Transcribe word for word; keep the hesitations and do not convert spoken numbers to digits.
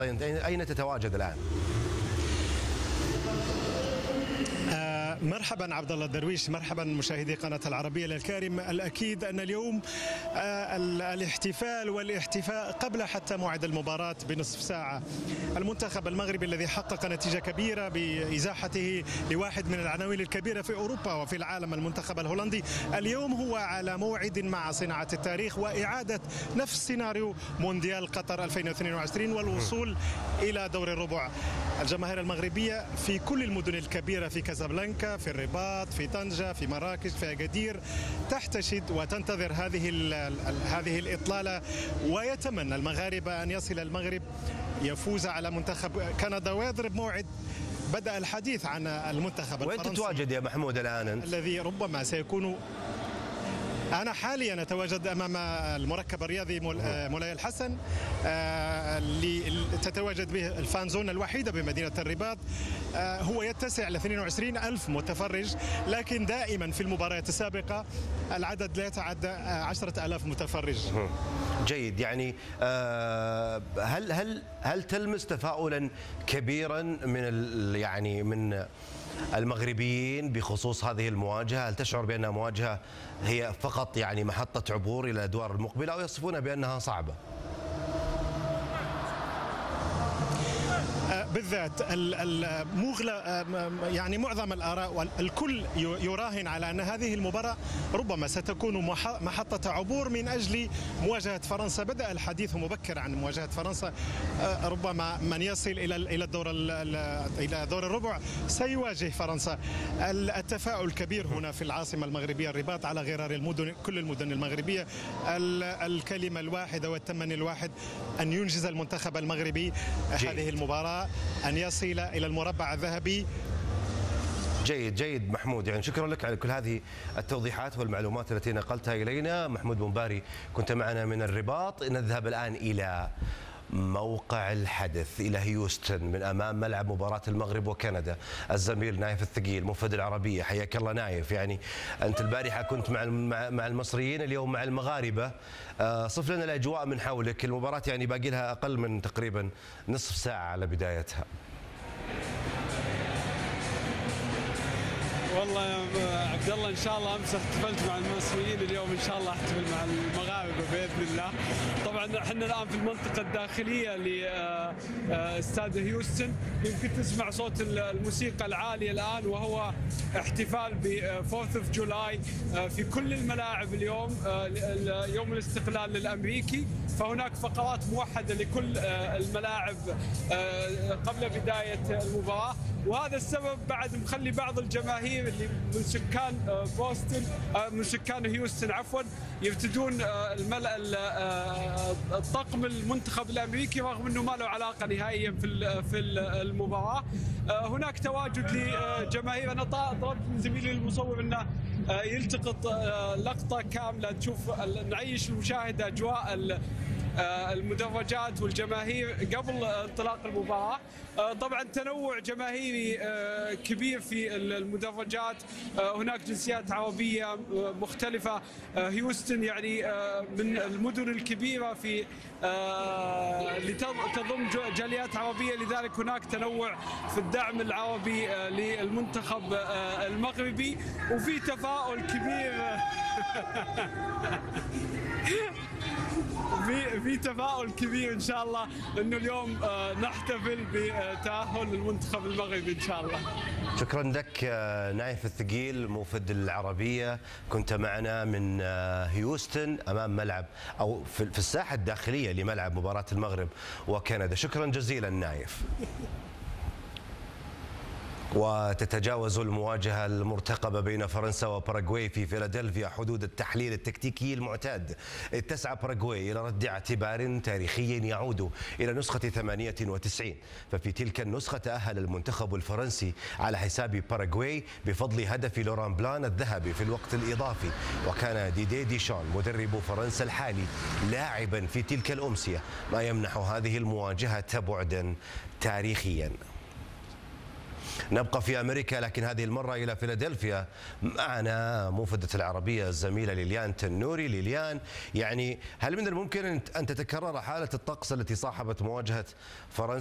أين تتواجد الآن؟ مرحبا عبد الله الدرويش، مرحبا مشاهدي قناة العربية الكرام. الأكيد أن اليوم الاحتفال والاحتفاء قبل حتى موعد المباراة بنصف ساعة. المنتخب المغربي الذي حقق نتيجة كبيرة بإزاحته لواحد من العناوين الكبيرة في أوروبا وفي العالم، المنتخب الهولندي، اليوم هو على موعد مع صناعة التاريخ وإعادة نفس سيناريو مونديال قطر ألفين واثنين وعشرين والوصول إلى دور الربع. الجماهير المغربية في كل المدن الكبيرة، في كازابلانكا، في الرباط، في طنجة، في مراكش، في أكادير، تحتشد وتنتظر هذه هذه الإطلالة، ويتمنى المغاربة أن يصل المغرب يفوز على منتخب كندا ويضرب موعد بدأ الحديث عن المنتخب الفرنسي. وين تتواجد يا محمود الآن أنت؟ الذي ربما سيكون، أنا حاليا أتواجد أمام المركب الرياضي مولاي الحسن اللي تتواجد به الفانزون الوحيدة بمدينة الرباط. هو يتسع ل اثنين وعشرين ألف متفرج، لكن دائما في المباريات السابقة العدد لا يتعدى عشرة آلاف متفرج. جيد، يعني هل هل هل تلمس تفاؤلا كبيرا من يعني من المغربيين بخصوص هذه المواجهة؟ هل تشعر بأنها مواجهة هي فقط يعني محطة عبور إلى الأدوار المقبلة، أو يصفونها بأنها صعبة؟ بالذات المغلى يعني معظم الآراء والكل يراهن على أن هذه المباراة ربما ستكون محطة عبور من أجل مواجهة فرنسا. بدأ الحديث مبكر عن مواجهة فرنسا، ربما من يصل إلى إلى الدور إلى دور الربع سيواجه فرنسا. التفاؤل كبير هنا في العاصمة المغربية الرباط على غرار المدن، كل المدن المغربية. الكلمة الواحدة والتمني الواحد أن ينجز المنتخب المغربي هذه المباراة، أن يصل إلى المربع الذهبي. جيد جيد محمود، يعني شكرا لك على كل هذه التوضيحات والمعلومات التي نقلتها إلينا. محمود بنباري كنت معنا من الرباط. نذهب الآن إلى موقع الحدث، إلى هيوستن، من أمام ملعب مباراة المغرب وكندا. الزميل نايف الثقيل موفد العربية، حياك الله نايف. يعني أنت البارحة كنت مع مع المصريين، اليوم مع المغاربة. صف لنا الأجواء من حولك. المباراة يعني باقي لها أقل من تقريبا نصف ساعة على بدايتها. والله يا عبد الله، ان شاء الله امس احتفلت مع المصريين، اليوم ان شاء الله احتفل مع المغاربه باذن الله. طبعا احنا الان في المنطقه الداخليه لاستاد هيوستن، يمكن تسمع صوت الموسيقى العاليه الان، وهو احتفال ب فورث اوف جولاي في كل الملاعب اليوم، يوم الاستقلال الامريكي. فهناك فقرات موحده لكل الملاعب قبل بدايه المباراه، وهذا السبب بعد مخلي بعض الجماهير اللي من سكان بوسطن من سكان هيوستن عفوا يرتدون الملأ الطقم المنتخب الامريكي، رغم انه ما له علاقه نهائيا في في المباراه. هناك تواجد لجماهير. انا طلبت من زميلي المصور انه يلتقط لقطه كامله تشوف نعيش المشاهد اجواء المدرجات والجماهير قبل انطلاق المباراة. طبعا تنوع جماهيري كبير في المدرجات، هناك جنسيات عربية مختلفة. هيوستن يعني من المدن الكبيرة في اللي تضم جاليات عربية، لذلك هناك تنوع في الدعم العربي للمنتخب المغربي، وفي تفاؤل كبير في في تفاؤل كبير ان شاء الله انه اليوم نحتفل بتأهل المنتخب المغربي ان شاء الله. شكرا لك نايف الثقيل موفد العربية، كنت معنا من هيوستن أمام ملعب أو في الساحة الداخلية لملعب مباراة المغرب وكندا. شكرا جزيلا نايف. وتتجاوز المواجهة المرتقبة بين فرنسا وباراغواي في فيلادلفيا حدود التحليل التكتيكي المعتاد. تسعى باراغواي إلى رد اعتبار تاريخي يعود إلى نسخة ثمانية وتسعين، ففي تلك النسخة تأهل المنتخب الفرنسي على حساب باراغواي بفضل هدف لوران بلان الذهبي في الوقت الإضافي، وكان ديدي ديشان مدرب فرنسا الحالي لاعبا في تلك الأمسية، ما يمنح هذه المواجهة بعدا تاريخيا. نبقى في أمريكا لكن هذه المرة إلى فيلادلفيا. معنا موفدة العربية الزميلة ليليان تنوري. ليليان، يعني هل من الممكن أن تتكرر حالة الطقس التي صاحبت مواجهة فرنسا